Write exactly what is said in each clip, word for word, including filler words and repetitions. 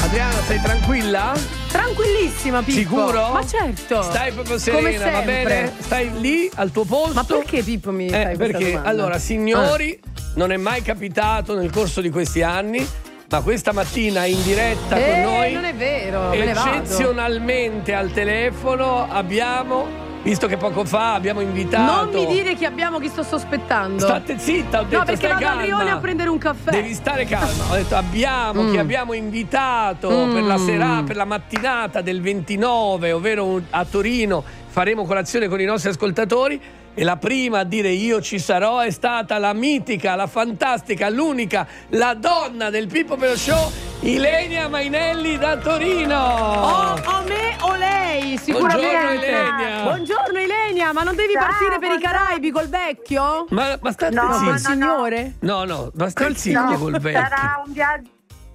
Adriana, sei tranquilla? Tranquillissima, Pippo. Sicuro? Ma certo. Stai proprio serena, va bene? Stai lì al tuo posto. Ma perché, Pippo, mi eh, fai questa perché domanda? allora, signori, Ah. non è mai capitato nel corso di questi anni, ma questa mattina in diretta eh, con noi, non è vero, me ne vado. eccezionalmente al telefono abbiamo, visto che poco fa abbiamo invitato. Non mi dire che abbiamo chi sto sospettando. State zitta, ho detto. No, perché stai vado calma. a Rione a prendere un caffè. Devi stare calma. Ho detto abbiamo Mm. che abbiamo invitato Mm. per la sera, per la mattinata del ventinove, ovvero a Torino faremo colazione con i nostri ascoltatori. E la prima a dire io ci sarò è stata la mitica, la fantastica, l'unica, la donna del Pippo Belo Show, Ilenia Mainelli da Torino. O, o me o lei, sicuramente. Buongiorno Ilenia. Buongiorno Ilenia, ma non devi Ciao, partire per i buongiorno. Caraibi col vecchio? Ma, ma state No, zitti. Col no, signore? No, no, ma stai Col zitto signore. col vecchio. Sarà un viaggio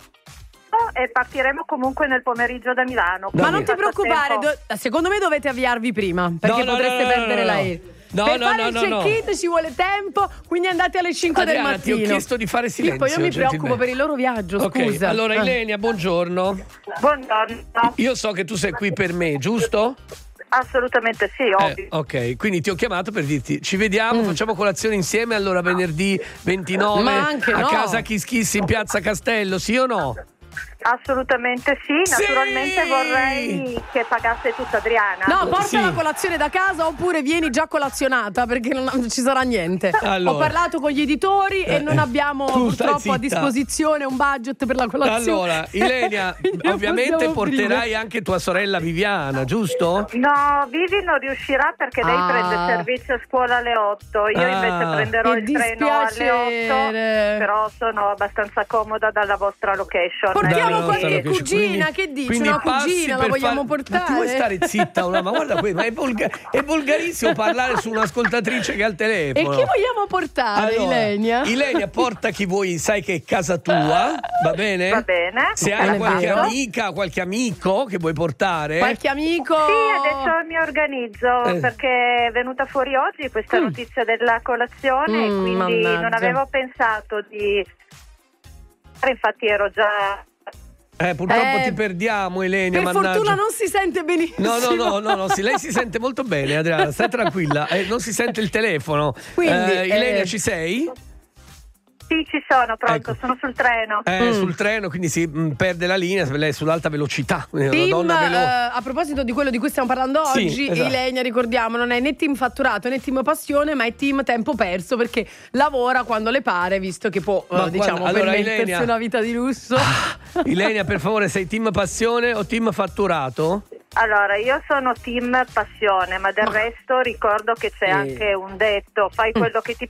e partiremo comunque nel pomeriggio da Milano. Ma non Quindi ti preoccupare, frattempo- do- secondo me dovete avviarvi prima, perché No, no, potreste no, no, perdere no, no. l'aereo. No, per no, fare no, il no, check-in ci vuole tempo, quindi andate alle cinque Adriana, del ti ho mattino. chiesto di fare silenzio. Pippo, io mi preoccupo gentilmente. per il loro viaggio, Ok, scusa. allora Ah. Ilenia, buongiorno. Buongiorno. Io so che tu sei qui per me, giusto? Assolutamente sì, ovvio. Eh, ok, quindi ti ho chiamato per dirti ci vediamo, Mm. facciamo colazione insieme allora venerdì ventinove Ma anche a no. casa Kiss Kiss in Piazza Castello, sì o no? Assolutamente sì, Sì! naturalmente vorrei che pagasse tutta Adriana. No, porta Sì. la colazione da casa oppure vieni già colazionata perché non, non ci sarà niente. Allora. Ho parlato con gli editori e Eh, non abbiamo tu stai purtroppo a zitta. disposizione un budget per la colazione. Allora, Ilenia, Quindi non ovviamente possiamo porterai offrire. anche tua sorella Viviana, giusto? No, Vivi non riuscirà perché lei Ah. prende servizio a scuola alle otto. Io Ah. invece prenderò Che il treno alle dispiacere. otto. Però sono abbastanza comoda dalla vostra location. Portiamo Dalla nostra qualche location. cugina, Quindi- che dici? quindi Una passi cugina, la per vogliamo far- portare? Ma ti vuoi stare zitta una? Ma guarda qui, ma è, volga- è volgarissimo parlare su un'ascoltatrice che è al E telefono. chi vogliamo portare, Allora, Ilenia? Ilenia, porta chi vuoi, sai che è casa tua, va bene? Va bene. Se Non hai è qualche vero. amica, qualche amico che vuoi portare, Qualche amico? Sì, adesso mi organizzo Eh. perché è venuta fuori oggi questa Mm. notizia della colazione e Mm, quindi mannaggia. non avevo pensato di... Infatti ero già... eh, purtroppo Eh, ti perdiamo, Ilenia. Per mannaggia. fortuna non si sente benissimo. No, no, no, no, no, sì, lei si sente molto bene, Adriana, stai tranquilla, eh, non si sente il telefono. Quindi, Eh, Ilenia, eh, ci sei? Sì, ci sono, pronto, Ecco. sono sul treno. Eh, Mm. sul treno, quindi si mh, perde la linea, lei è sull'alta velocità, quindi è una Team, donna veloce. eh, a proposito di quello di cui stiamo parlando Sì, oggi, esatto. Ilenia, ricordiamo, non è né team fatturato né team passione, ma è team tempo perso perché lavora quando le pare, visto che può, eh, Ma diciamo, guarda, allora, permettersi Ilenia- una vita di lusso. Ilenia, per favore, sei team passione o team fatturato? Allora, io sono team passione, ma del Ma- resto ricordo che c'è Eh. anche un detto, fai quello che ti